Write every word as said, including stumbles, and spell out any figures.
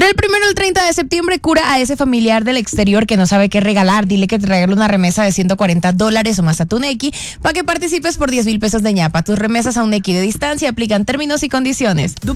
Del primero al treinta de septiembre, cura a ese familiar del exterior que no sabe qué regalar. Dile que te regale una remesa de ciento cuarenta dólares o más a tu Nequi para que participes por diez mil pesos de ñapa. Tus remesas a un Nequi de distancia aplican términos y condiciones.